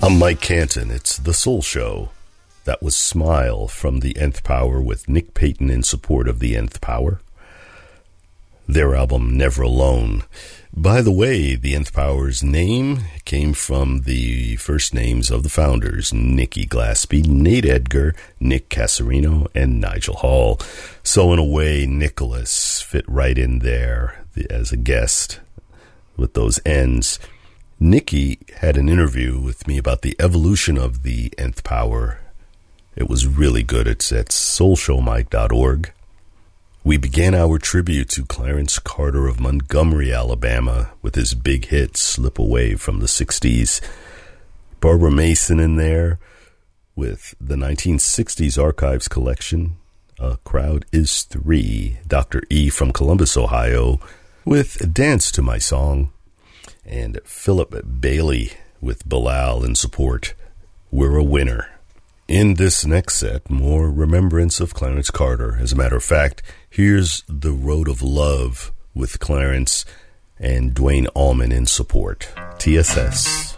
I'm Mike Canton. It's The Soul Show. That was Smile from The Nth Power with Nick Payton in support of The Nth Power. Their album Never Alone. By the way, The Nth Power's name came from the first names of the founders, Nicky Glaspie, Nate Edgar, Nick Cassarino, and Nigel Hall. So in a way, Nicholas fit right in there as a guest with those N's. Nicky had an interview with me about the evolution of the Nth Power. It was really good. It's at soulshowmike.org. We began our tribute to Clarence Carter of Montgomery, Alabama, with his big hit, Slip Away, from the 60s. Barbara Mason in there with the 1960s Archives collection. A Crowd is Three. Dr. E from Columbus, Ohio, with Dance to My Song. And Philip Bailey with Bilal in support. We're a Winner. In this next set, more remembrance of Clarence Carter. As a matter of fact, here's The Road of Love with Clarence and Dwayne Allman in support. TSS.